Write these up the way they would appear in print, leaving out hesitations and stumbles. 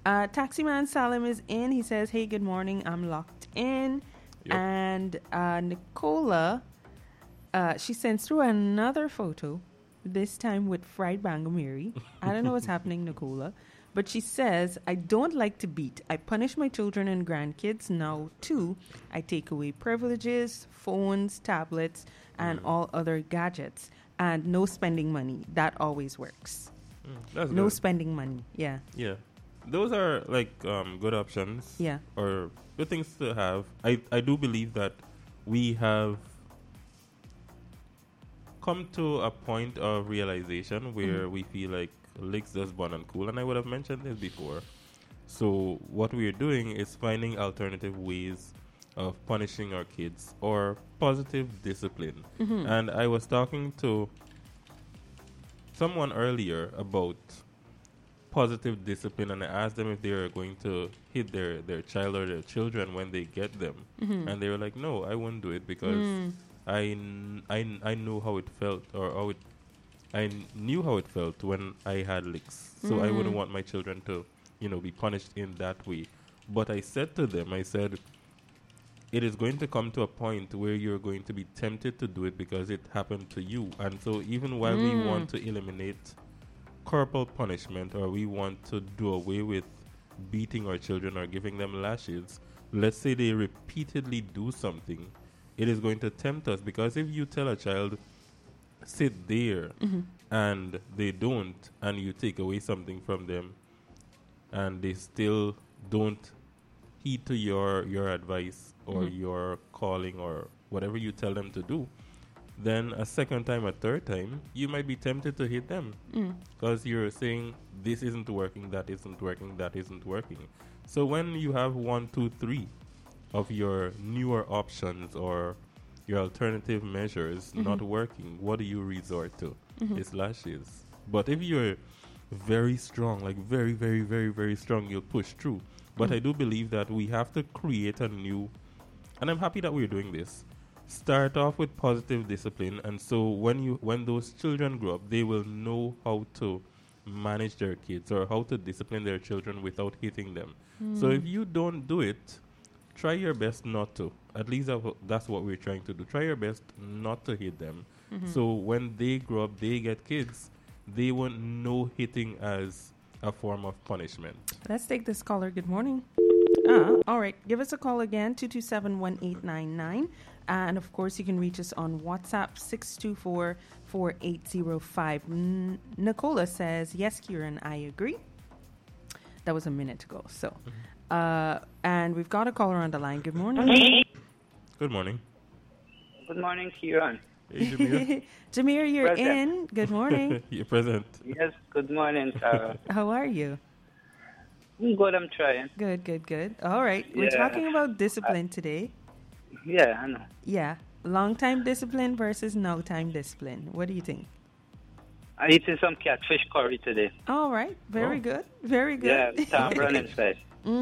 Taximan Salim is in. He says, hey, good morning. I'm locked in. Yep. And Nicola, she sends through another photo, this time with fried bangamiri. I don't know what's happening, Nicola. But she says, I don't like to beat. I punish my children and grandkids now, too. I take away privileges, phones, tablets, and all other gadgets. And no spending money. That always works. That's No good. spending money. Yeah. Yeah. Those are like good options. Yeah. Or good things to have. I do believe that we have come to a point of realization where we feel like licks just born and cool, and I would have mentioned this before. So what we are doing is finding alternative ways of punishing our kids or positive discipline. And I was talking to someone earlier about positive discipline, and I asked them if they were going to hit their child or their children when they get them. And they were like, no, I won't do it because I knew how it felt, or I knew how it felt when I had licks. So I wouldn't want my children to, be punished in that way. But I said to them, I said, it is going to come to a point where you're going to be tempted to do it because it happened to you. And so even while we want to eliminate corporal punishment, or we want to do away with beating our children or giving them lashes, let's say they repeatedly do something, it is going to tempt us. Because if you tell a child, sit there, and they don't, and you take away something from them, and they still don't heed to your advice or your calling or whatever you tell them to do, then a second time, a third time, you might be tempted to hit them because you're saying this isn't working, that isn't working, that isn't working. So when you have 1, 2, 3 of your newer options or your alternative measures not working, what do you resort to? It's lashes. But if you're very strong, like very, very, very, very strong, you'll push through. But I do believe that we have to create a new, and I'm happy that we're doing this. Start off with positive discipline, and so when those children grow up, they will know how to manage their kids or how to discipline their children without hitting them. So if you don't do it, try your best not to. At least that's what we're trying to do. Try your best not to hit them. So when they grow up, they get kids, they won't know hitting as a form of punishment. Let's take this caller. Good morning. All right. Give us a call again, 227-1899. And, of course, you can reach us on WhatsApp, 624-4805. Nicola says, yes, Kieran, I agree. That was a minute ago. So, and we've got a caller on the line. Good morning. Good morning. Good morning, Kieran. Hey, Jameer. Jameer, you're Present. in. Good morning. You're present. Yes, good morning, Sarah. How are you? I'm good, I'm trying. Good. All right. We're Yeah. talking about discipline today. Yeah, I know. Yeah. Long-time discipline versus no-time discipline. What do you think? I eating some catfish curry today. All right. Very good. Very Yeah, good. tamarind inside.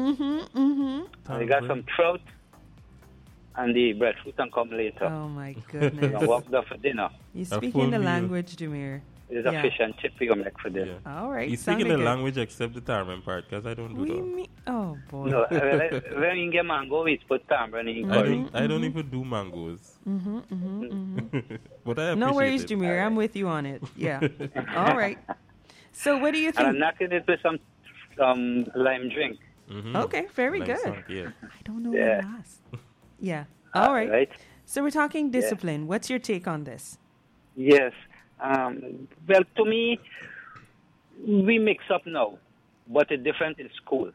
I got some trout and the breadfruit and come later. Oh, my I goodness. walked up for dinner. You're full speaking the meal. language, Jameer. There's a fish and chip you make for dinner. Yeah. All right. He's speaking the sounded good. language except the Tarman part, because I don't do We that. mean, oh, boy. No, when you get mango, we put tamarind in curry. I don't even do mangoes. But I appreciate No worries, it. Jameer. I'm with you on it. Yeah. All right. So what do you And I'm think? knocking it with some lime drink. Okay. Very Nice good. song, yeah. I don't know Yeah. what last. Yeah. All right. Right? So we're talking discipline. What's your take on this? Yes. Well, to me, we mix up now, but it's different in school.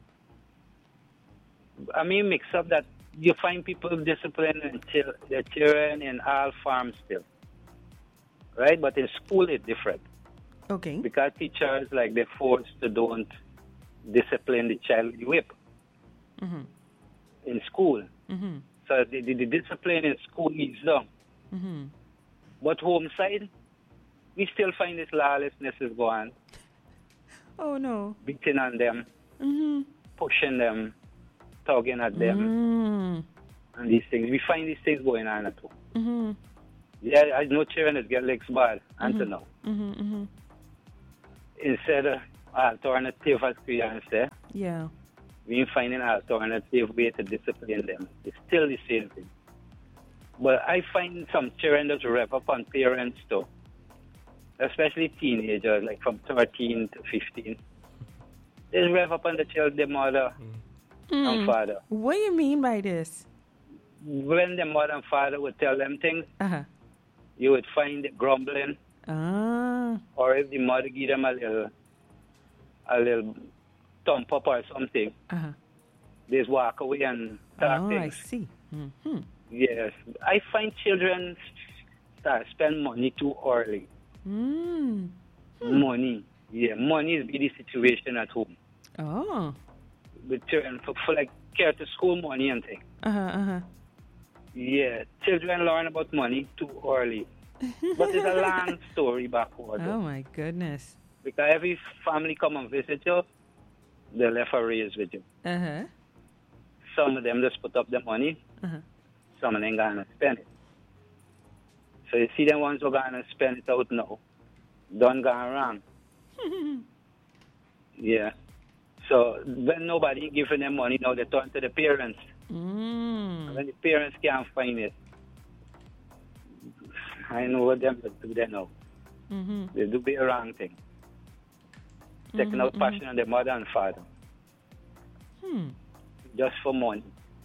I mean, mix up that you find people discipline their children in all forms still, right? But in school, it's different Okay. because teachers, like, they're forced to don't discipline the child with whip in school. So the discipline in school is down. But home side, we still find this lawlessness is going, Oh, no. beating on them, pushing them, tugging at them, and these things. We find these things going on at home. Yeah, I know children that get legs bad, until now. Instead, alternative, as Kriyan said. Yeah. We find an alternative way to discipline them. It's still the same thing. But I find some children that rev up on parents too, especially teenagers, like from 13 to 15. They rev up on the child, their mother and father. What do you mean by this? When the mother and father would tell them things, Uh-huh. you would find it grumbling, Ah. or if the mother give them a little thump up or something, Uh-huh. they just walk away and talk Oh, I things. see. Mm-hmm. Yes, I find children start spend money too early. Mm. Money, yeah, money is be the situation at home. Oh. With children for like care to school money and things. Uh-huh, uh-huh. Yeah, children learn about money too early. But it's a long story backward. Oh, my goodness. Because every family come and visit you, they left a raise with you. Uh-huh. Some of them just put up the money, Uh-huh. some of them gonna spend it. So you see them ones who gonna spend it out now, done gone wrong. Yeah. So when nobody giving them money now, they turn to the parents. Mm. When the parents can't find it, I know what them to do they now. Mm-hmm. They do the wrong thing. Taking out passion on their mother and father. Just for money.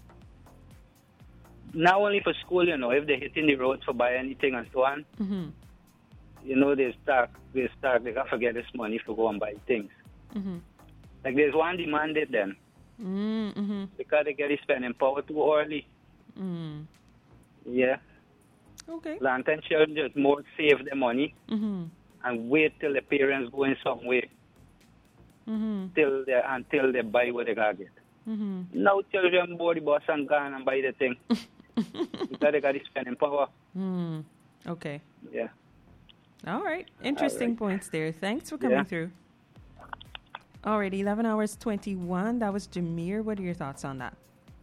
Not only for school, you know, if they hit in the road for buy anything and so on, Mm-hmm. you know, they gotta forget this money for go and buy things. Mm-hmm. Like there's one demanded them Mm-hmm. because they get the spending power too early. Mm. Yeah. Okay. Long time children just more save their money Mm-hmm. and wait till the parents go in some way Mm-hmm. until they buy what they gotta get. Mm-hmm. Now children board the bus and gone and buy the thing because they got the spending power. Mm. Okay. Yeah. All right. Interesting points there. Thanks for coming through. All right. 11 hours 21. That was Jameer. What are your thoughts on that?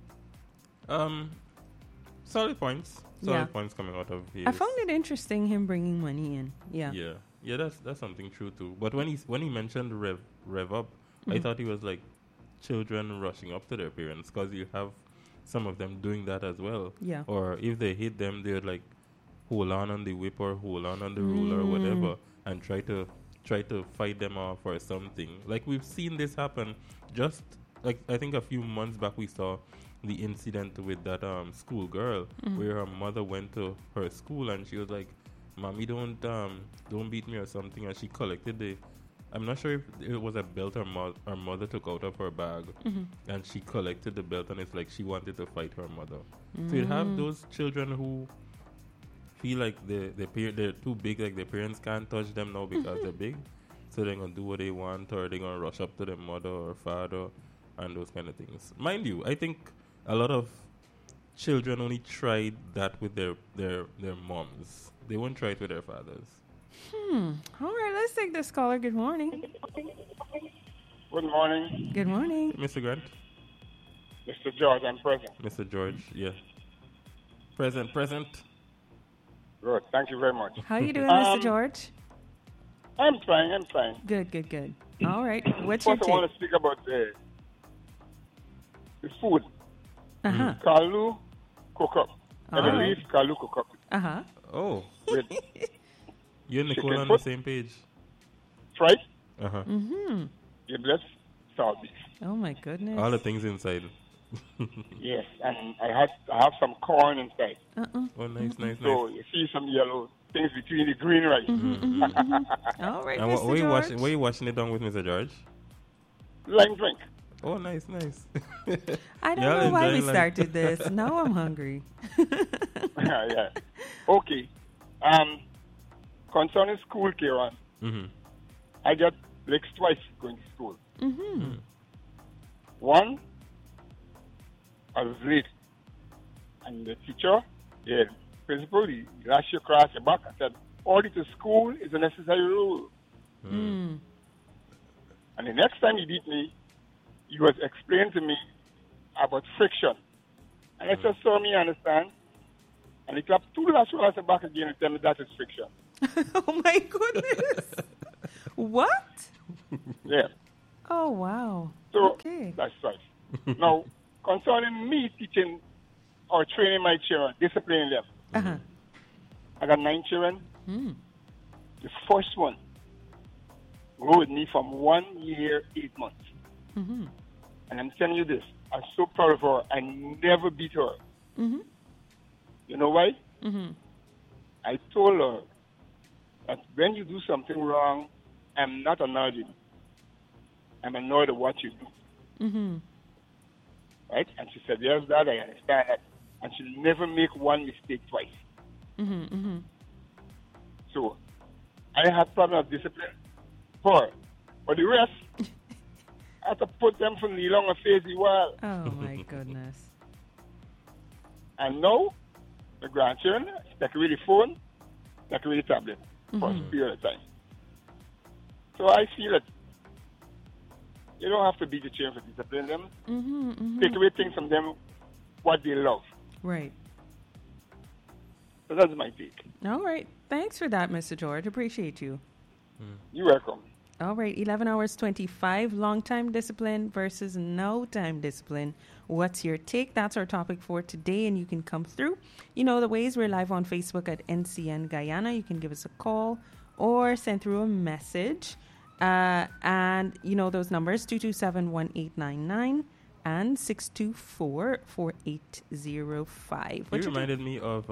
Solid points. Solid points coming out of here. I found it interesting him bringing money in. Yeah. Yeah, that's something true too. But when he mentioned rev up, I thought he was like children rushing up to their parents, because you have some of them doing that as well. Yeah. Or if they hit them, they're like hold on the whip or hold on the ruler or whatever, and try to fight them off or something. Like we've seen this happen. Just like I think a few months back, we saw the incident with that school girl where her mother went to her school and she was like, "Mommy, don't beat me" or something, and she collected the, I'm not sure if it was a belt her mother took out of her bag, and she collected the belt, and it's like she wanted to fight her mother. So you have those children who feel like they're too big, like their parents can't touch them now because they're big, so they're gonna do what they want, or they're gonna rush up to their mother or father and those kind of things. Mind you, I think a lot of children only tried that with their moms. They won't try it with their fathers. All right. Let's take this caller. Good morning. Good morning, Good morning. Mr. Grant? Mr. George. I'm present. Mr. George, yeah. Present. Good. Thank you very much. How you doing, Mr. George? I'm fine. Good. All right. What's your First, I want take? to speak about the food. Uh-huh. Kalu cook up. I All believe Kalu cook up Uh-huh. Oh, with you and Nicole Chicken on the foot? same page. fried, Uh-huh. Mm-hmm. giblets, salt beef. Oh, my goodness. All the things inside. Yes, and I have some corn inside. Uh-uh. Oh, nice. So you see some yellow things between the green rice. All right, And Mr. George. where you washing it down with, Mr. George? Lime drink. Oh, nice. I don't Y'all know why we enjoying life. started this. Now I'm hungry. Yeah. Okay. Concerning school, Kieran, Mm-hmm. I got legs twice going to school. Mm-hmm. One, I was late. And the teacher, the principal, he lashed you across your back and said, "Order to school is a necessary rule." Mm. And the next time he beat me, he was explaining to me about friction. And I just saw me understand. And he clapped 2 lashes across the back again and tell me that is friction. Oh, my goodness. What? Yeah. Oh, wow. So Okay. that's right. Now, concerning me teaching or training my children, disciplining them, Uh-huh. I got 9 children. Mm. The first one grew with me from 1 year, 8 months. Mm-hmm. And I'm telling you this, I'm so proud of her. I never beat her. Mm-hmm. You know why? Mm-hmm. I told her that when you do something wrong, I'm not annoyed. I'm annoyed at what you do. Mm-hmm. Right? And she said, yes, Dad, I understand that. And she'll never make one mistake twice. Mm-hmm. Mm-hmm. So I had problem of discipline for her. For the rest, I had to put them from the long face the while. Oh, my goodness. And now, the grandchildren take away the phone, take away the tablet for a period of time. So I feel that you don't have to beat the children for discipline them. Mm-hmm. Mm-hmm. Take away things from them what they love. Right. So that's my take. All right. Thanks for that, Mr. George. Appreciate you. You're welcome. All right. 11 hours 25. Long time discipline versus no time discipline. What's your take? That's our topic for today, and you can come through. You know the ways. We're live on Facebook at NCN Guyana. You can give us a call or send through a message. And you know those numbers, 227-1899 and 624-4805. He reminded me of,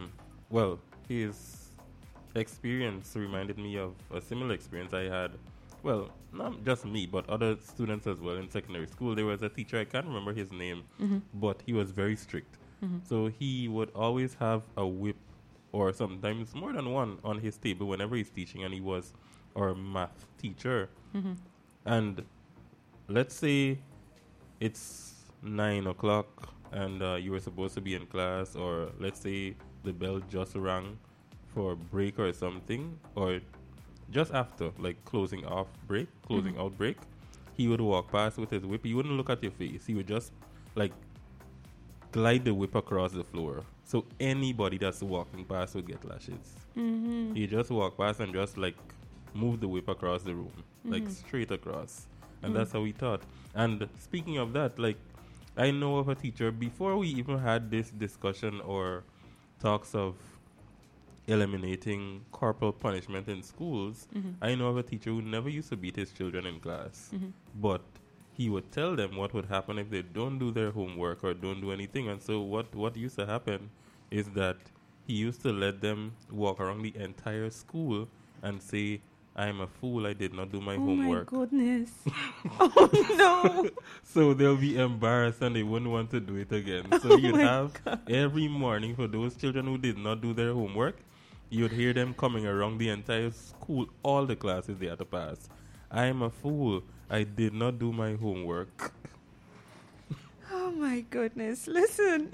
his experience reminded me of a similar experience I had. Well, not just me, but other students as well in secondary school. There was a teacher, I can't remember his name, but he was very strict. So he would always have a whip or sometimes more than one on his table whenever he's teaching, and he was our math teacher. And let's say it's 9 o'clock and you were supposed to be in class, or let's say the bell just rang for break or something, or just after, like closing out break, he would walk past with his whip. He wouldn't look at your face. He would just like glide the whip across the floor. So anybody that's walking past would get lashes. He just walk past and just like move the whip across the room, like straight across. And that's how we taught. And speaking of that, like I know of a teacher, before we even had this discussion or talks of eliminating corporal punishment in schools, I know of a teacher who never used to beat his children in class, but he would tell them what would happen if they don't do their homework or don't do anything. And so what used to happen is that he used to let them walk around the entire school and say, I'm a fool, I did not do my homework. Oh, my goodness. Oh, no. So they'll be embarrassed and they wouldn't want to do it again. So you'd have every morning for those children who did not do their homework, you'd hear them coming around the entire school, all the classes they had to pass. I'm a fool, I did not do my homework. Oh, my goodness. Listen.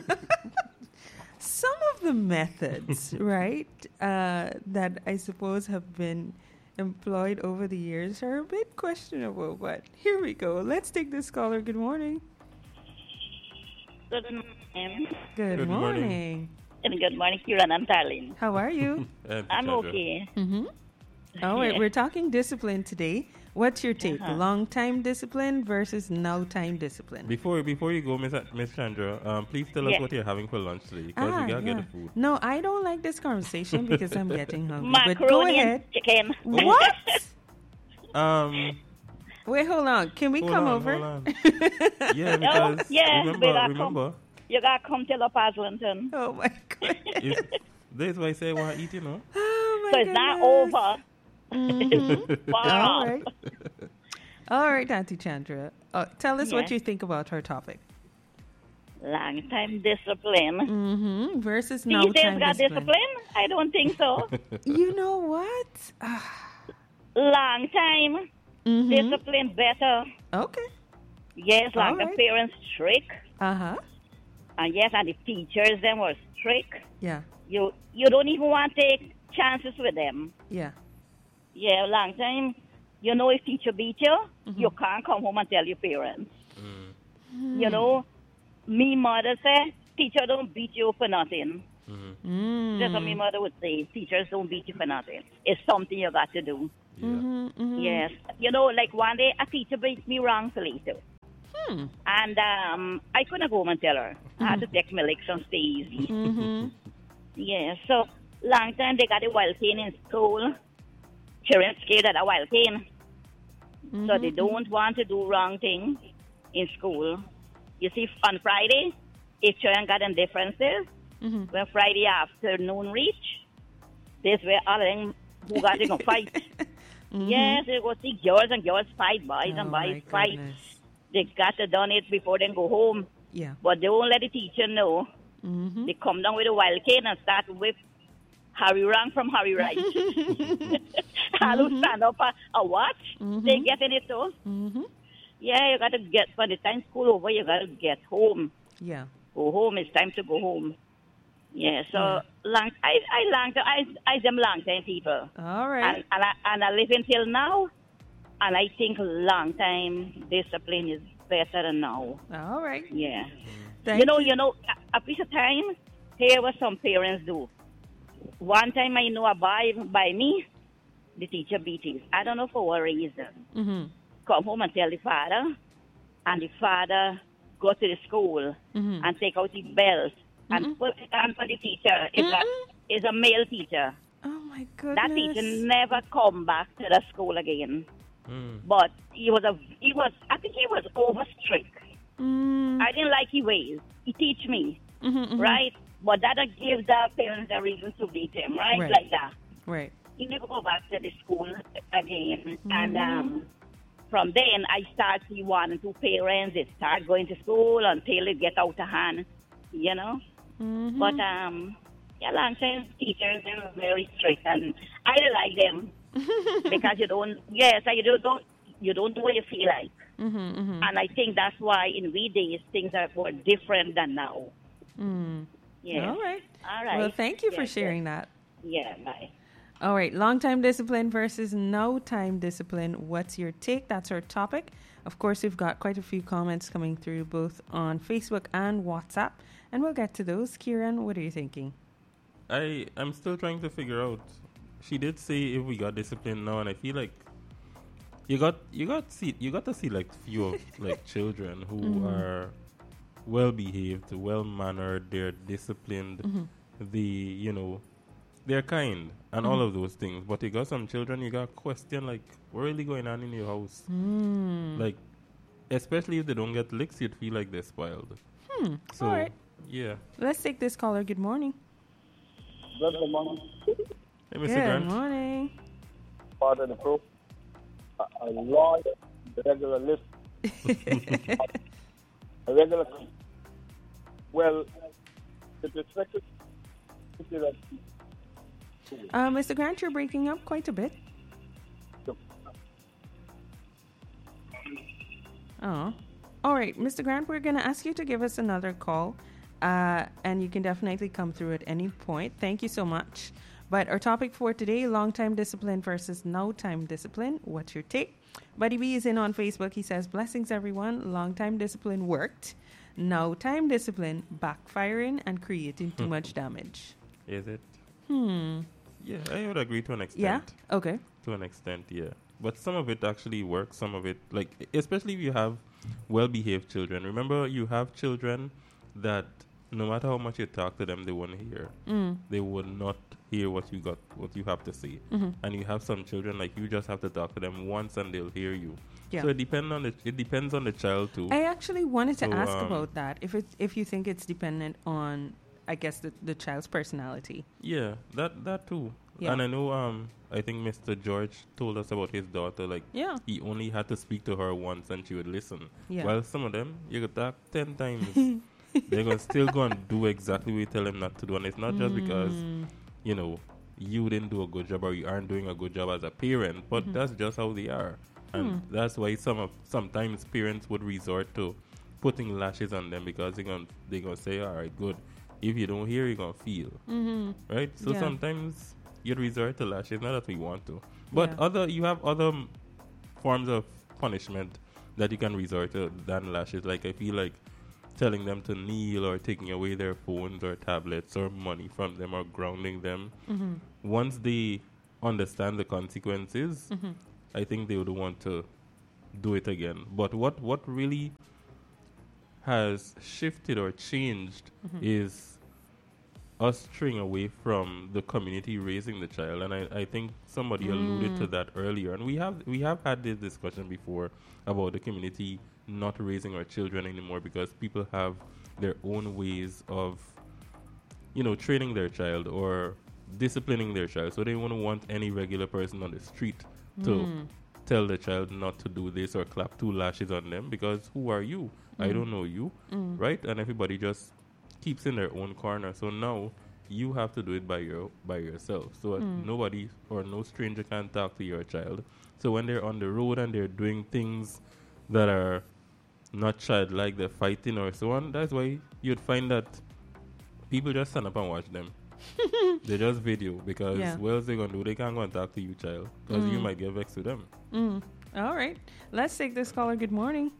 Some of the methods, right, that I suppose have been employed over the years are a bit questionable, but here we go. Let's take this caller. Good morning. Good morning. Good morning. morning. And good morning, Kieran and Darlene. How are you? I'm okay. Mm-hmm. All right, we're talking discipline today. What's your take? Long time discipline versus no time discipline? Before you go, Miss Chandra, please tell us what you're having for lunch today, because we gotta get the food. No, I don't like this conversation because I'm getting hungry. But go Macaroni ahead. and chicken. What? Um, Wait, hold on. Can we come over? Hold on. Yeah, because remember. You gotta come to La Paslington. Oh my god. This is why I say I want to eat, you know. Oh my So it's not over. All right. All right, Auntie Chandra. Tell us what you think about her topic. Long time discipline. Versus These no days time got discipline? I don't think so. You know what? Long time discipline better. Okay. Yes, like the right. parents strict. Uh-huh. And yes, and the teachers them were strict. Yeah. You don't even want to take chances with them. Yeah. Yeah, long time. You know, if teacher beat you, you can't come home and tell your parents. You know, me mother say, teacher don't beat you for nothing. That's what my mother would say. Teachers don't beat you for nothing. It's something you got to do. Yes. You know, like one day a teacher beat me wrongfully too. And I couldn't go home and tell her. I had to take my lecture stay easy. Yeah, so long time they got a wild cane in school. Children scared of a wild cane. So they don't want to do wrong things in school. You see, on Friday, if children got in differences, when Friday afternoon reach, this where all of them who got in a fight. Yes, they go see girls and girls fight, boys and boys fight. Goodness. They got to done it before they go home. Yeah. But they won't let the teacher know. They come down with a wild cane and start with Harry wrong from Harry right. All who stand up and watch, they get in it too. Yeah, you got to get, by the time school over, you got to get home. Yeah. Go home, it's time to go home. Yeah, so long, I them long time people. All right. And I live until now, and I think long time discipline is better than now. All right. Yeah. Thank You know, a piece of time, here what some parents do. One time I know a boy by me, the teacher beat him. I don't know for what reason. Come home and tell the father, and the father go to the school and take out his belt and put it on for the teacher. It's a male teacher. Oh my goodness. That teacher never come back to the school again. But I think he was over strict. I didn't like his ways. He teach me, right? But that gives the parents a reason to beat him, right? Like that. Right. He never go back to the school again. And from then, I start see one and two parents. They start going to school until it get out of hand, you know. But yeah, long time teachers they're very strict, and I don't like them because you don't do what you feel like. And I think that's why in we days things are more different than now. Yeah. All right. All right. Well, thank you for sharing that. Yeah, bye. All right. Long time discipline versus no time discipline. What's your take? That's our topic. Of course, we've got quite a few comments coming through both on Facebook and WhatsApp, and we'll get to those. Kieran, what are you thinking? I'm still trying to figure out. She did say if we got discipline now, and I feel like you got to see like few of like children who are well behaved, well mannered, they're disciplined, they're kind and all of those things. But you got some children you got question like what really going on in your house? Like especially if they don't get licks, you'd feel like they're spoiled. So all right. yeah. Let's take this caller. Good morning. Good morning. Hey, Mr. Good Grant. morning. Part of the pro. A lawyer, the regular list. A regular. Well, with respect to that. Mr. Grant, you're breaking up quite a bit. Oh. All right, Mr. Grant, we're going to ask you to give us another call, and you can definitely come through at any point. Thank you so much. But our topic for today, long time discipline versus no time discipline. What's your take? Buddy B is in on Facebook. He says, blessings, everyone. Long time discipline worked. No time discipline backfiring and creating too much damage. Is it? Yeah, I would agree to an extent. Yeah? Okay. To an extent, yeah. But some of it actually works. Some of it, like, especially if you have well-behaved children. Remember, you have children that no matter how much you talk to them, they won't hear. They will not hear what you have to say. And you have some children, like, you just have to talk to them once and they'll hear you. Yeah. So it depends on the child too. I actually wanted to ask about that. If you think it's dependent on, I guess, the child's personality. Yeah, that too. Yeah. And I know, I think Mr. George told us about his daughter. Like, Yeah. he only had to speak to her once and she would listen. Yeah. While some of them, you could talk 10 times. They're gonna still go and do exactly what you tell them not to do. And it's not just because, you didn't do a good job or you aren't doing a good job as a parent, but that's just how they are. And that's why sometimes parents would resort to putting lashes on them because they're gonna say, all right, good. If you don't hear, you're gonna feel. Right? So Yeah. sometimes you resort to lashes, not that we want to. But Yeah. you have other forms of punishment that you can resort to than lashes. Like, I feel like telling them to kneel or taking away their phones or tablets or money from them or grounding them. Once they understand the consequences, I think they would want to do it again. But what really has shifted or changed is us straying away from the community raising the child, and I think somebody alluded to that earlier, and we have had this discussion before about the community not raising our children anymore because people have their own ways of training their child or disciplining their child, so they won't want any regular person on the street to tell the child not to do this or clap 2 lashes on them, because who are you? I don't know you, right? And everybody just keeps in their own corner. So now you have to do it by yourself. So nobody or no stranger can talk to your child. So when they're on the road and they're doing things that are not childlike, they're fighting or so on, that's why you'd find that people just stand up and watch them. They just video because what else they gonna do? They can't go and talk to you, child, because you might get vexed with them. All right. Let's take this caller. Good morning.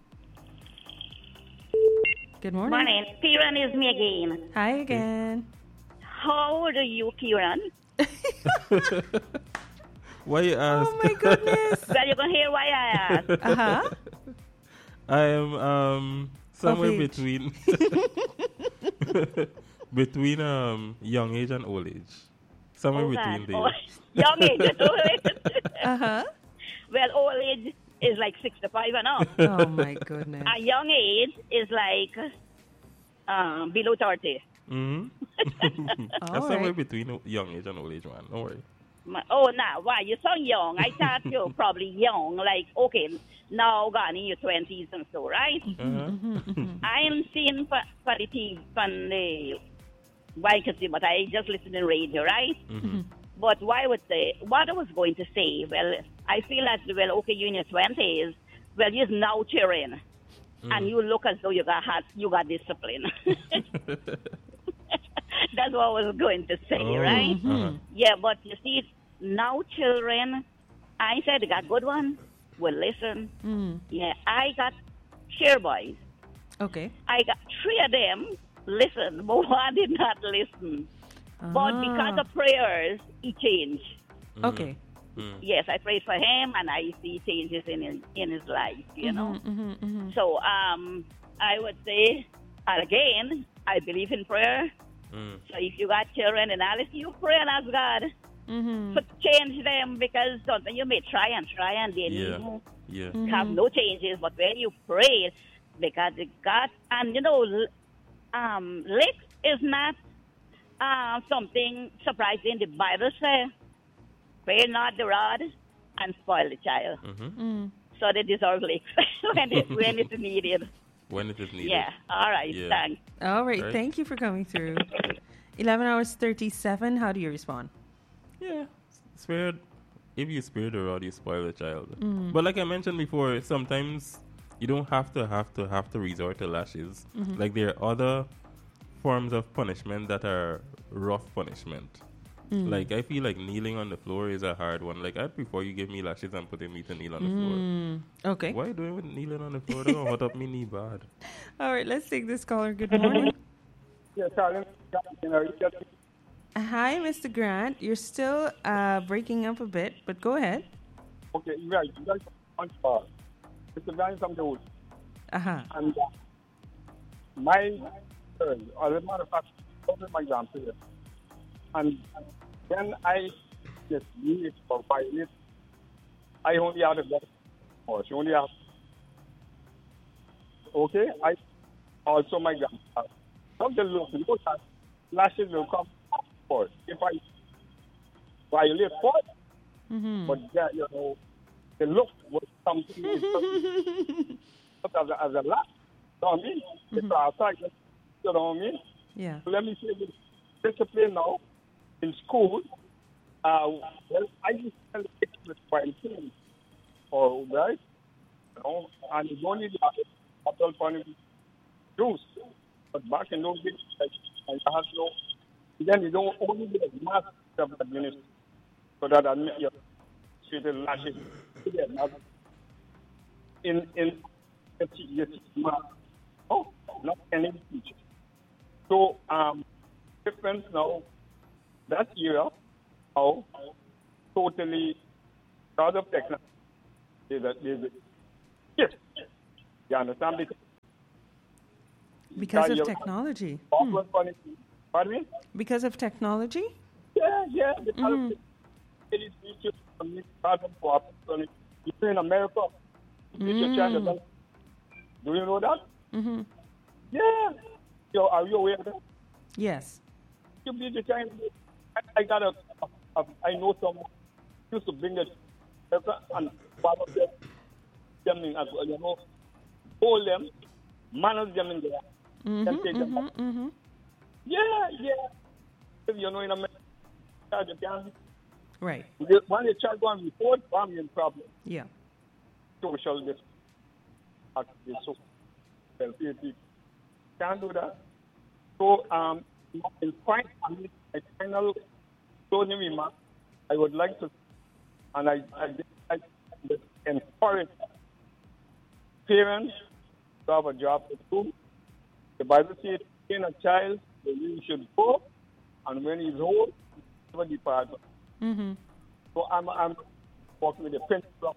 Good morning. Morning. Kieran is me again. Hi again. How old are you, Kieran? Why you ask? Oh my goodness. Well, you're going to hear why I asked. Uh-huh. I am somewhere between young age and old age. Somewhere between there. Young age and old age. Uh-huh. Well, old age is like 65 and up. Oh my goodness. A young age is like below 30. That's somewhere between young age and old age, man. Don't worry. Oh, now, why? You're so young. I thought you're probably young. Like, okay, now gone in your 20s and so, right? I am seeing for the TV, from the vacancy, but I just listen to radio, right? But what I was going to say, well, I feel that, well, okay, you're in your 20s, well, you're now cheering, and you look as though you got discipline. That's what I was going to say, right? Yeah, but you see, now children, I said, I got good one, will listen. Yeah, I got share boys. Okay. I got 3 of them listen, but one did not listen. But because of prayers, he changed. Okay. Yes, I prayed for him, and I see changes in his life, you know. So I would say, again, I believe in prayer. So if you got children and all, if you pray and ask God to change them, because something you may try and then have no changes. But when you pray, because God, and lick is not something surprising. The Bible says, "Spare not the rod and spoil the child." So they deserve licks when it's needed. When it is needed. Yeah. All right. Yeah. Thanks. All right. Thank you for coming through. 11 hours 37. How do you respond? Yeah. If you spare the rod, you spoil the child. But like I mentioned before, sometimes you don't have to resort to lashes. Like there are other forms of punishment that are rough punishment. Like I feel like kneeling on the floor is a hard one. Like I'd prefer you give me lashes and putting me to kneel on the floor. Okay. Why are you doing with kneeling on the floor? They're gonna hurt up me knee bad. All right, let's take this caller. Good morning. Yes, Alan. Hi, Mr. Grant. You're still breaking up a bit, but go ahead. Okay, right. You guys on far. Mr. Grant from the wood. And my girl, or as a matter of fact, my grandparents. And when I just need for 5 minutes, I only have a better more. She only have. Okay, I also my grandpa. Some the look, lashes will come forth. If I violate forth, but that, the look was something as a lash. You know what I mean? It's outside, you know what I mean? Yeah. So let me say this. Discipline now in school. Well, I used to tell the kids with quarantine, or right, and it's only the adult funny juice. But back in those days, like, I have no. Then you don't only get a mass of administration, so that your treated lashes in not any teacher. So difference now that year. So totally because of technology. There's a shift. You understand? Because of technology. Pardon me? Because of technology? Yeah. Because it is features for opportunity. Even in America, your child do you know that? Mm-hmm. Yeah. Are you aware of that? Yes. You beat your child. I know someone used to bring it and follow them in as well, hold them, manage them in there, and take them back. Yeah. If in America, you can't. Right. When the child go and report, family in problem. Yeah. Social this. So, can't do that. So, in final closing remark, I would like to, and I encourage parents to have a job to do. The Bible says, train a child, the way he should go, and when he's old, never depart. Mm-hmm. So I'm working with the principal,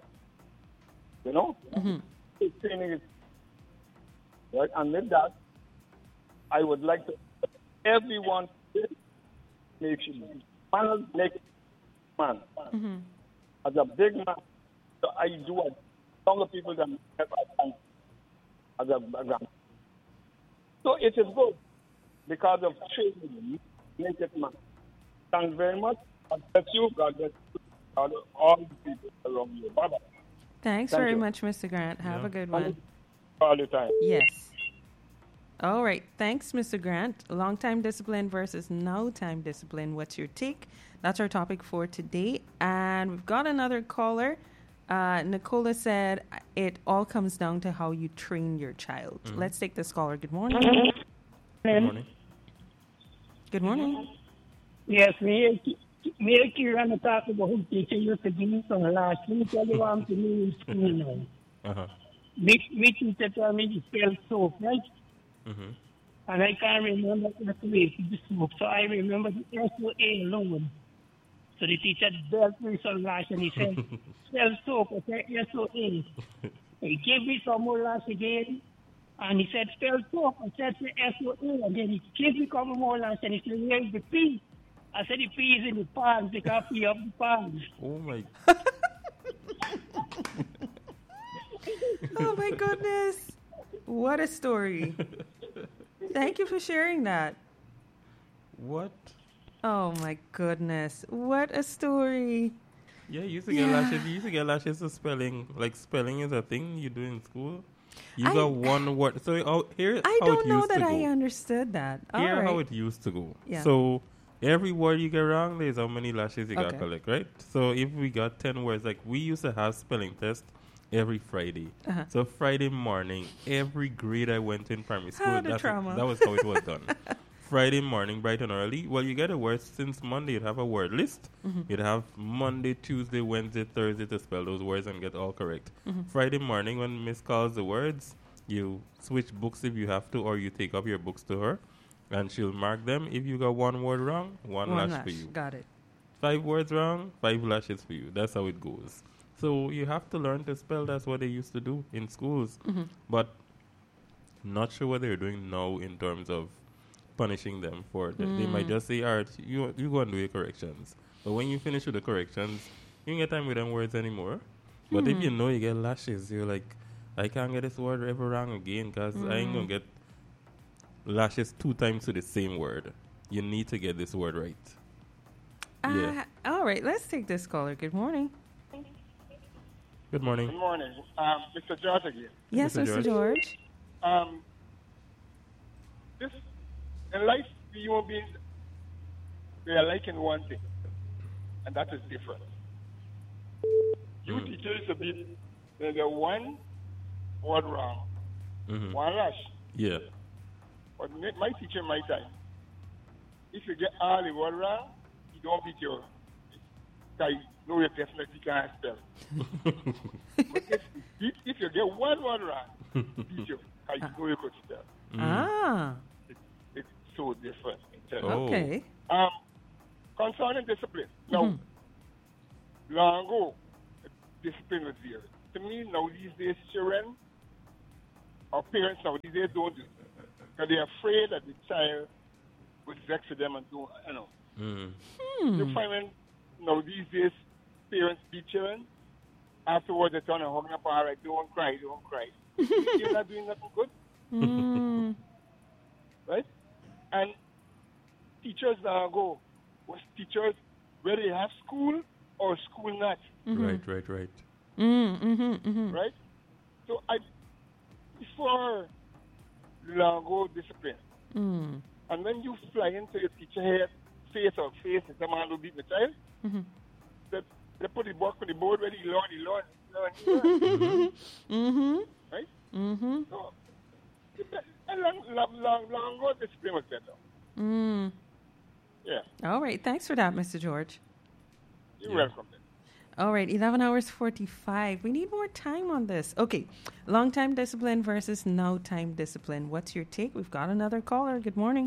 training is right, and with that, I would like to everyone make sure man make man as a big man. So I do a younger people than ever as a background. So it is good because of training, make it man. Thanks very much. God bless you. God bless you. God, all the people around you. Bye-bye. Thanks very much, Mr. Grant. Have a good one. All the time. Yes. All right. Thanks, Mr. Grant. Long time discipline versus no time discipline. What's your take? That's our topic for today. And we've got another caller. Nicola said it all comes down to how you train your child. Let's take this caller. Good morning. Good morning. Good morning. Yes, me Kieran talk about who teacher used to give me some last. Let me tell you what I'm doing in school now. Uh-huh. Me teacher told me to spell soap, right? Mm-hmm. And I can't remember the way to the soap. So I remember the S-O-A alone. So the teacher dealt me some lash and he said, spell soap, I said S-O-A. He gave me some more lash again. And he said, spell soap, I said S-O-A. And then he gave me a couple more lash and he said, where's the P? I said the P is in the pants, they can't pee up the pants. Oh my. Oh my goodness. What a story. Thank you for sharing that. What? Oh my goodness. What a story. Yeah, you used to get lashes. You used to get lashes for spelling. Like spelling is a thing you do in school. You got one word. So here, I how don't it know used that to I go. understood that. Here, All how right. it used to go. Yeah. So every word you get wrong, there's how many lashes you got Okay. collect, right? So if we got 10 words, like we used to have spelling test every Friday. Uh-huh. So Friday morning, every grade I went in primary school, the trauma. that was how it was done. Friday morning, bright and early. Well, you get a word since Monday. You'd have a word list. You'd have Monday, Tuesday, Wednesday, Thursday to spell those words and get all correct. Friday morning, when Miss calls the words, you switch books if you have to, or you take up your books to her, and she'll mark them. If you got one word wrong, one lash for you. Got it. 5 words wrong, 5 lashes for you. That's how it goes. So you have to learn to spell. That's what they used to do in schools. But not sure what they're doing now in terms of punishing them for it. They might just say, all right, you go and do your corrections. But when you finish with the corrections, you don't get time with them words anymore. But if you know you get lashes, you're like, I can't get this word ever wrong again because I ain't going to get lashes 2 times to the same word. You need to get this word right. Yeah. All right, let's take this caller. Good morning. Good morning. Good morning. Mr. George again. Yes, Mr. Mr. George. George. This, in life, we human beings, we are liking one thing, and that is different. You teachers to be there's a one word wrong, one lash. Yeah. But my teacher, in my time, if you get all the word wrong, you don't beat your. I know you definitely can't spell. But if you get one word wrong, beat you. I know you could spell. It's so different. Oh. Okay. Concerning discipline. Now, long ago, discipline was there. To me, now these days, children or parents now these days don't do it. Because they're afraid that the child would vex with them and don't, you know. You find when now these days, parents beat children, afterwards they turn and hug up, all right, don't cry. You're not doing nothing good. Right? And teachers now go, was teachers whether they have school or school not. Right. Right? So before long ago discipline. And when you fly into your teacher head, face or face, and someone will beat the child, they put the book on the board where he learn. Right? So, long ago discipline was better. Yeah. All right. Thanks for that, Mr. George. You're welcome. All right. 11 hours 45. We need more time on this. Okay. Long time discipline versus no time discipline. What's your take? We've got another caller. Good morning.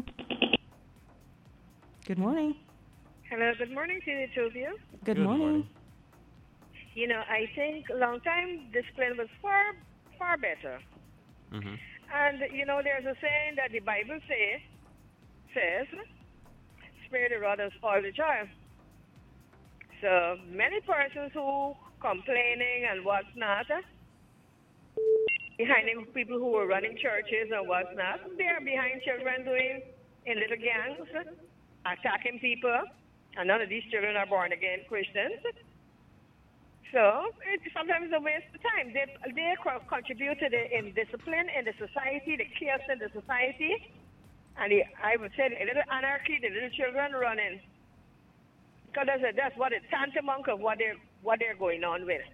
Good morning. Hello. Good morning to the two of you. Good morning. You know, I think long time discipline was far better. And, you know, there's a saying that the Bible says, spare the rod and spoil the child. So many persons who complaining and what's not, behind them people who are running churches and what's not, they're behind children doing in little gangs, attacking people, and none of these children are born again Christians. So it's sometimes a waste of time. They contribute to the indiscipline in the society, the chaos in the society, and I would say the little anarchy, the little children running. Because that's what it's tantamount of what they're going on with.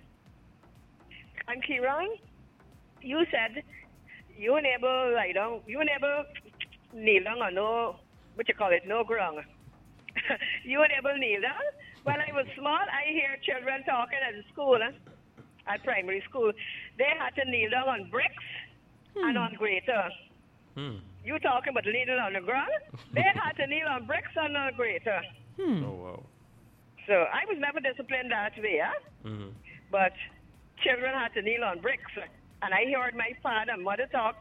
And Kieran, you said you never lie down, you never kneel down on no ground. You never kneel down. When I was small, I hear children talking at school, at primary school. They had to kneel down on bricks and on grater. You talking about kneeling on the ground? They had to kneel on bricks and on grater. Oh, wow. So I was never disciplined that way, but children had to kneel on bricks. And I heard my father and mother talk,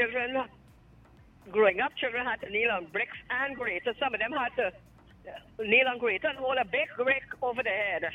growing up, children had to kneel on bricks and grater. Some of them had to kneel on grater and hold a big brick over their head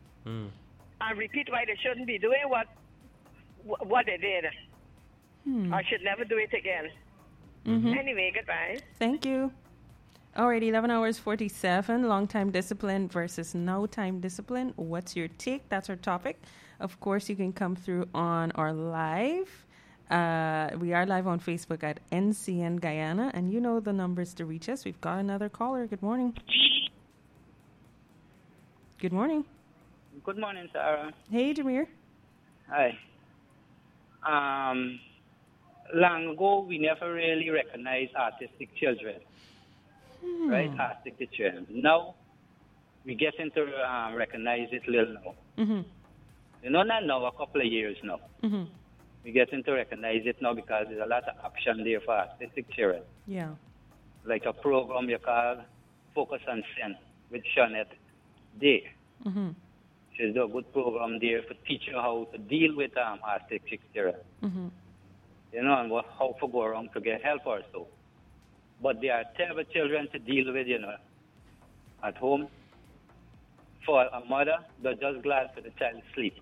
and repeat why they shouldn't be doing what they did. I should never do it again. Anyway, goodbye. Thank you. All right, 11 hours 47, long time discipline versus no time discipline. What's your take? That's our topic. Of course, you can come through on our live. We are live on Facebook at NCN Guyana, and you know the numbers to reach us. We've got another caller. Good morning. Good morning. Good morning, Sarah. Hey, Jameer. Hi. Long ago, we never really recognized artistic children, right? Artistic children. Now, we get into recognize it little now. You know, not now, a couple of years now. We get into recognize it now because there's a lot of option there for artistic children. Yeah. Like a program you call Focus on Sin with Shawnette Day. She's a good program there to teach you how to deal with artistic children. You know, and how to go around to get help also. But they are terrible children to deal with, you know, at home. For a mother, they're just glad for the child to sleep.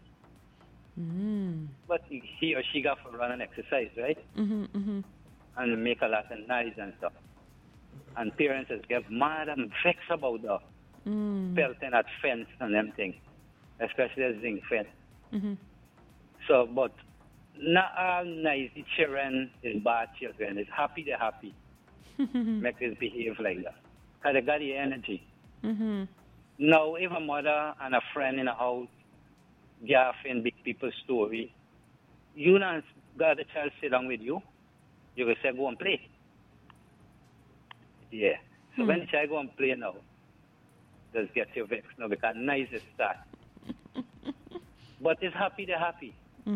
But he or she got to run and exercise, right? And make a lot of noise and stuff. And parents just get mad and vexed about that. Pelting at fence and them things, especially a zinc fence. So, but not all nice children is bad children. It's happy they're happy. Make us behave like that. Because they got the energy. Now, if a mother and a friend in a house gaffing big people's story, you not got the child sit down with you. You can say, go and play. Yeah. So when the child go and play now, just get your vexed now because nice is start. But it's happy they're happy.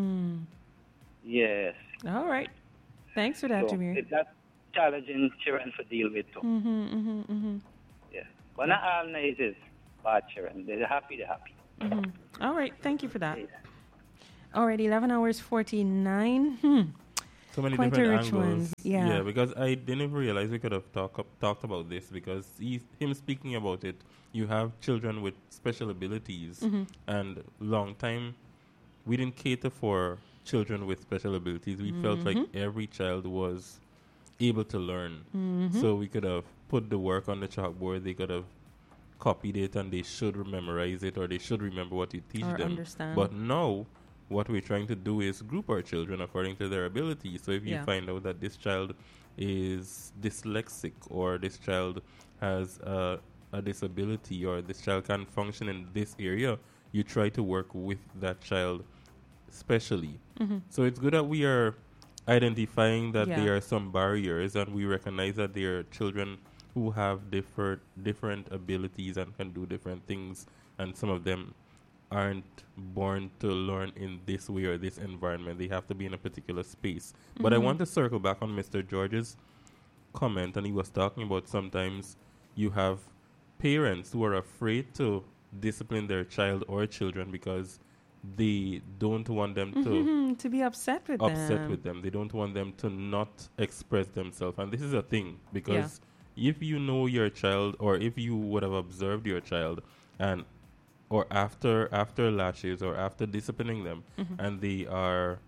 Yes. All right. Thanks for that, So Jameer. it's not challenging children to deal with too. Yeah. But not all nice is bad children. They're happy, they're happy. All right. Thank you for that. All right. 11 hours 49. So many Quite different a rich angles. one. Yeah. Because I didn't even realize we could have talked about this because him speaking about it, you have children with special abilities, and long time we didn't cater for children with special abilities. We felt like every child was able to learn. So we could have put the work on the chalkboard. They could have copied it and they should memorize it, or they should remember what you teach Or them. understand. But now what we're trying to do is group our children according to their ability. So if you find out that this child is dyslexic, or this child has a disability, or this child can't function in this area, you try to work with that child specially. So it's good that we are identifying that there are some barriers, and we recognize that there are children who have different abilities and can do different things, and some of them aren't born to learn in this way or this environment. They have to be in a particular space. But I want to circle back on Mr. George's comment, and he was talking about sometimes you have parents who are afraid to discipline their child or children because they don't want them to be upset with them. They don't want them to not express themselves. And this is a thing, because if you know your child, or if you would have observed your child, and or after lashes, or after disciplining them, and they are,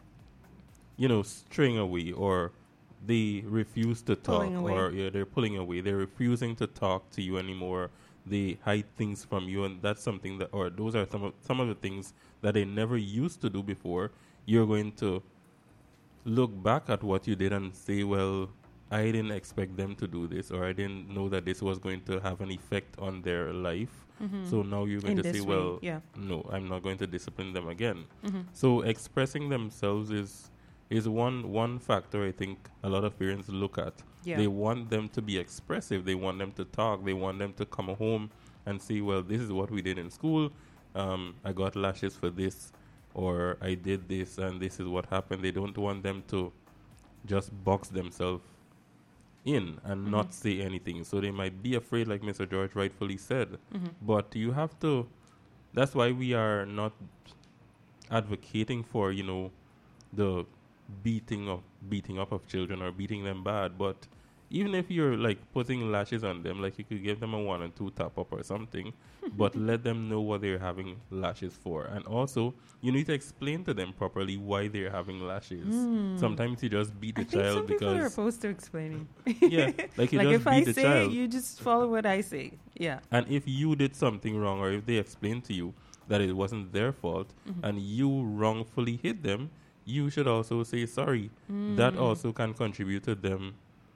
straying away, or they refuse to talk, or they're pulling away, they're refusing to talk to you anymore, they hide things from you, and that's something that, or those are some of the things that they never used to do before. You're going to look back at what you did and say, well, I didn't expect them to do this, or I didn't know that this was going to have an effect on their life. So now you're going to say, well, no, I'm not going to discipline them again. So expressing themselves is one factor I think a lot of parents look at. They want them to be expressive. They want them to talk. They want them to come home and say, well, this is what we did in school. I got lashes for this, or I did this, and this is what happened. They don't want them to just box themselves in and not say anything. So they might be afraid, like Mr. George rightfully said. But you have to, that's why we are not advocating for, the beating up of children or beating them bad. But even if you're like putting lashes on them, like you could give them a 1 and 2 tap up or something, but let them know what they're having lashes for. And also, you need to explain to them properly why they're having lashes. Sometimes you just beat the child because people are opposed to explaining. Like you like just if beat I the say child. it, you just follow what I say. Yeah. And if you did something wrong, or if they explain to you that it wasn't their fault, and you wrongfully hit them, you should also say sorry. That also can contribute to them,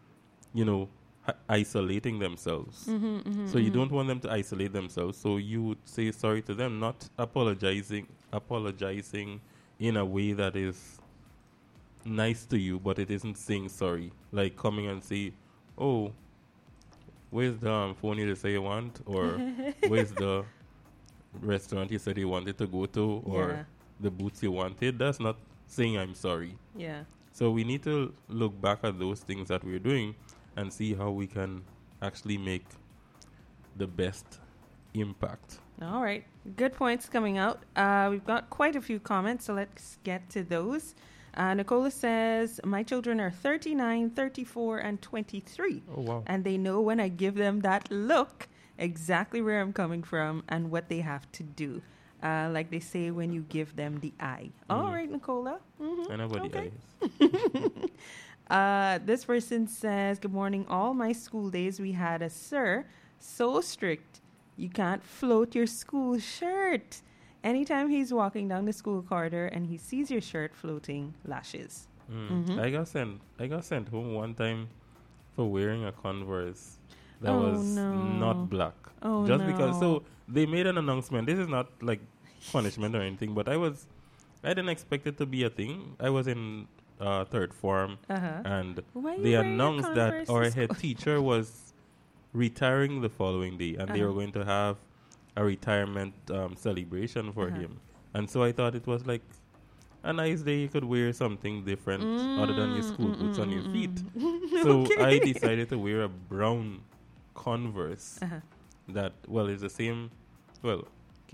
isolating themselves. So you don't want them to isolate themselves. So you would say sorry to them, not apologizing in a way that is nice to you, but it isn't saying sorry. Like coming and say, oh, where's the phone you say you want? Or where's the restaurant you said you wanted to go to? Or the boots you wanted? That's not saying I'm sorry. Yeah. So we need to look back at those things that we're doing and see how we can actually make the best impact. All right. Good points coming out. We've got quite a few comments, so let's get to those. Nicola says, my children are 39, 34, and 23. Oh, wow. And they know when I give them that look exactly where I'm coming from and what they have to do. Like they say when you give them the eye. All right, Nicola. I know what Okay. the eyes. This person says, good morning. All my school days we had a sir so strict you can't float your school shirt. Anytime he's walking down the school corridor and he sees your shirt floating, lashes. I got sent home one time for wearing a Converse that was not black. Just because. So they made an announcement. This is not like punishment or anything, but I didn't expect it to be a thing. I was in third form, and they announced that our head teacher was retiring the following day, and they were going to have a retirement celebration for him. And so I thought it was like a nice day. You could wear something different other than your school boots on your feet. So I decided to wear a brown Converse that, well, is the same, well,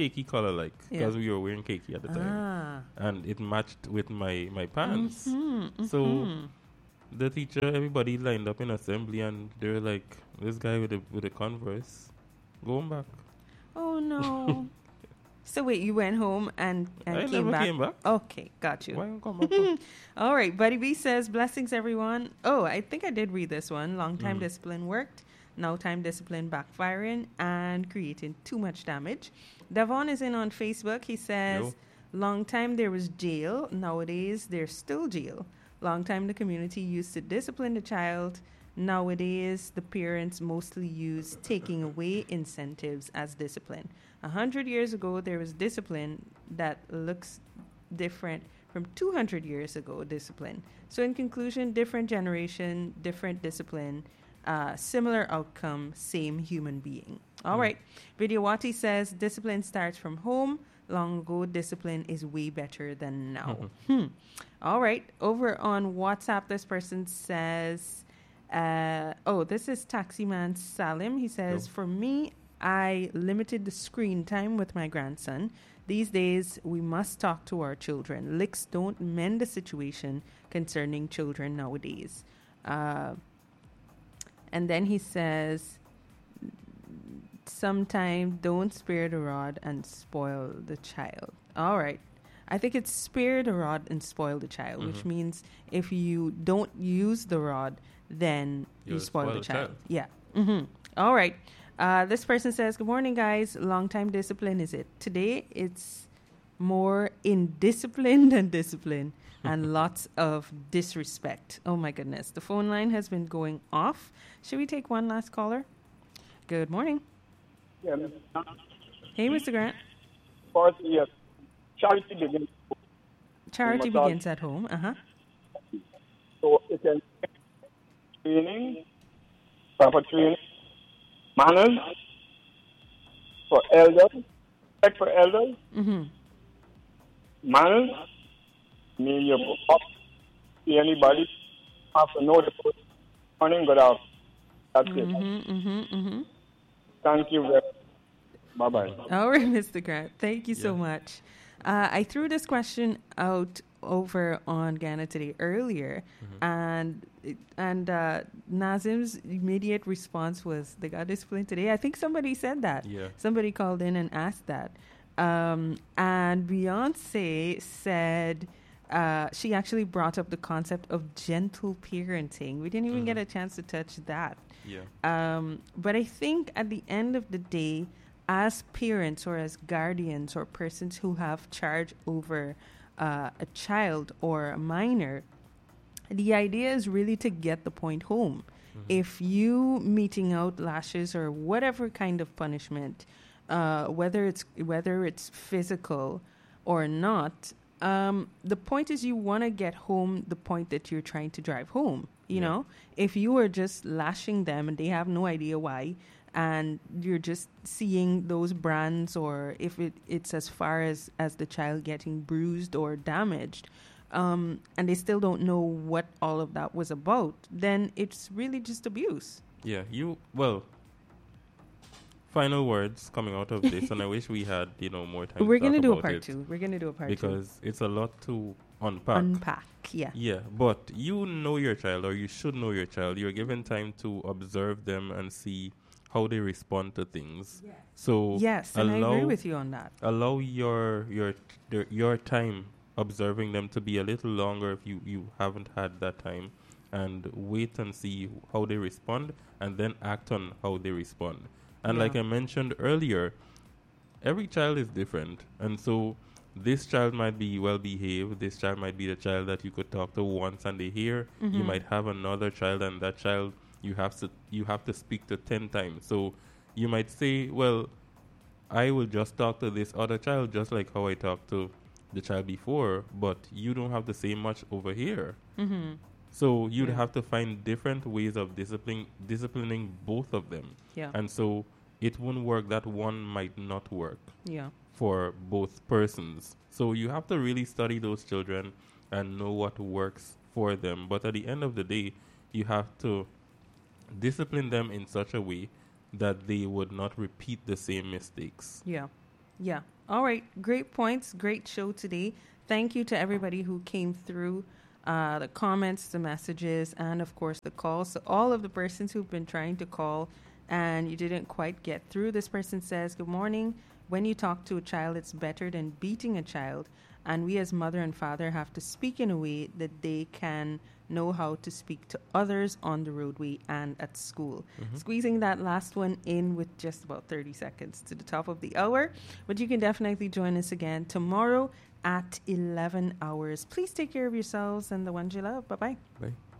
khaki color like because we were wearing khaki at the time, and it matched with my pants. So the teacher, everybody lined up in assembly, and they were like, "This guy with a Converse, going back." Oh no. So wait, you went home and I came never back? came back. Okay, got you. Why don't come back? All right, Buddy B says, blessings everyone. Oh, I think I did read this one. Long time discipline worked. Now time discipline backfiring and creating too much damage. Davon is in on Facebook. He says, long time there was jail. Nowadays there's still jail. Long time the community used to discipline the child. Nowadays the parents mostly use taking away incentives as discipline. 100 years ago, there was discipline that looks different from 200 years ago discipline. So in conclusion, different generation, different discipline, similar outcome, same human being. All right. Vidyawati says, discipline starts from home. Long ago, discipline is way better than now. All right. Over on WhatsApp, this person says, this is Taximan Salim. He says, for me, I limited the screen time with my grandson. These days, we must talk to our children. Licks don't mend the situation concerning children nowadays. And then he says, sometimes don't spare the rod and spoil the child. All right. I think it's spare the rod and spoil the child, which means if you don't use the rod, then you spoil the child. Yeah. All right. This person says, good morning, guys. Long time discipline, is it? Today, it's more indiscipline than discipline and lots of disrespect. Oh, my goodness. The phone line has been going off. Should we take one last caller? Good morning. Yeah. Hey, Mr. Grant. First, yes. Charity begins. Charity begins at home. So it can training, proper training, manners for elders, respect for elders, manners. Mean you up, see anybody, have to know the person. Morning, good afternoon. That's it. Thank you very much. Bye-bye. All right, Mr. Grant. Thank you so much. I threw this question out over on Ghana Today earlier, and Nazim's immediate response was, they got disciplined today. I think somebody said that. Yeah. Somebody called in and asked that. And Beyonce said she actually brought up the concept of gentle parenting. We didn't even get a chance to touch that. Yeah. But I think at the end of the day, as parents or as guardians or persons who have charge over a child or a minor, the idea is really to get the point home. If you meting out lashes or whatever kind of punishment, whether it's physical or not, the point is you want to get home the point that you're trying to drive home. You know, if you are just lashing them and they have no idea why, and you're just seeing those brands, or if it's as far as the child getting bruised or damaged, and they still don't know what all of that was about, then it's really just abuse. Yeah, final words coming out of this, and I wish we had, more time. We're going to do a part two. We're going to do a part two. Because it's a lot to unpack. Yeah. Yeah, but you know your child, or you should know your child. You're given time to observe them and see how they respond to things. Yes. So yes, and I agree with you on that. Allow your time observing them to be a little longer if you haven't had that time, and wait and see how they respond, and then act on how they respond. And like I mentioned earlier, every child is different, and so this child might be well behaved. This child might be the child that you could talk to once and they hear. You might have another child, and that child you have to speak to 10 times. So you might say, well, I will just talk to this other child just like how I talked to the child before, but you don't have to say much over here. So you'd have to find different ways of disciplining both of them. Yeah. And so it won't work. That one might not work. Yeah. For both persons. So you have to really study those children and know what works for them. But at the end of the day, you have to discipline them in such a way that they would not repeat the same mistakes. Yeah. Yeah. All right. Great points. Great show today. Thank you to everybody who came through, the comments, the messages, and of course the calls. So all of the persons who've been trying to call and you didn't quite get through. This person says, good morning. When you talk to a child, it's better than beating a child. And we as mother and father have to speak in a way that they can know how to speak to others on the roadway and at school. Squeezing that last one in with just about 30 seconds to the top of the hour. But you can definitely join us again tomorrow at 11 hours. Please take care of yourselves and the ones you love. Bye-bye. Bye.